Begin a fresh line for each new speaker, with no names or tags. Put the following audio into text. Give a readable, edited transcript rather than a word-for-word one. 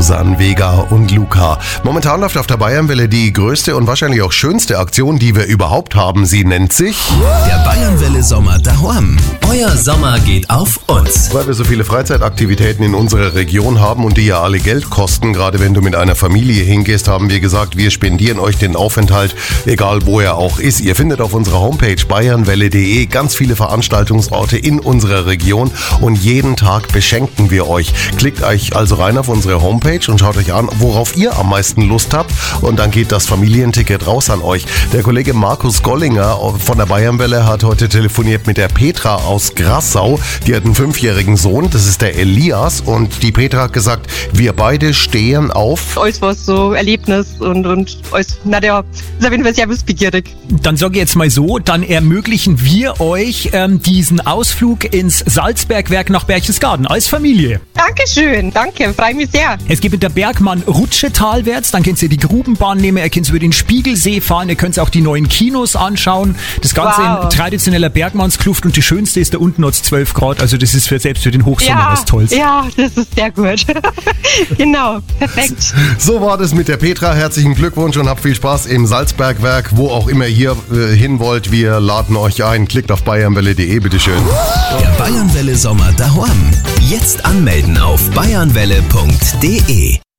Susan, Vega und Luca. Momentan läuft auf der Bayernwelle die größte und wahrscheinlich auch schönste Aktion, die wir überhaupt haben. Sie nennt sich
der Bayernwelle Sommer daheim. Euer Sommer geht auf uns.
Weil wir so viele Freizeitaktivitäten in unserer Region haben und die ja alle Geld kosten, gerade wenn du mit einer Familie hingehst, haben wir gesagt, wir spendieren euch den Aufenthalt, egal wo er auch ist. Ihr findet auf unserer Homepage bayernwelle.de ganz viele Veranstaltungsorte in unserer Region und jeden Tag beschenken wir euch. Klickt euch also rein auf unsere Homepage und schaut euch an, worauf ihr am meisten Lust habt, und dann geht das Familienticket raus an euch. Der Kollege Markus Gollinger von der Bayernwelle hat heute telefoniert mit der Petra aus Grassau. Die hat einen 5-jährigen Sohn, das ist der Elias, und die Petra hat gesagt, wir beide stehen auf
Alles was so Erlebnis und alles, ist auf jeden Fall sehr wissbegierig.
Dann sage ich jetzt mal so, dann ermöglichen wir euch diesen Ausflug ins Salzbergwerk nach Berchtesgaden als Familie.
Dankeschön, danke, freue mich sehr.
Es geht mit der Bergmann-Rutsche talwärts, dann könnt ihr die Grubenbahn nehmen, ihr könnt über den Spiegelsee fahren, ihr könnt auch die neuen Kinos anschauen. Das Ganze in traditioneller Bergmannskluft, und die schönste ist, da unten hat es 12 Grad, also das ist selbst für den Hochsommer was Tolles.
Ja, das ist sehr gut. Genau, perfekt.
So war das mit der Petra. Herzlichen Glückwunsch und habt viel Spaß im Salzbergwerk, wo auch immer ihr hin wollt. Wir laden euch ein. Klickt auf bayernwelle.de, bitteschön.
Der Bayernwelle Sommer daheim. Jetzt anmelden auf bayernwelle.de.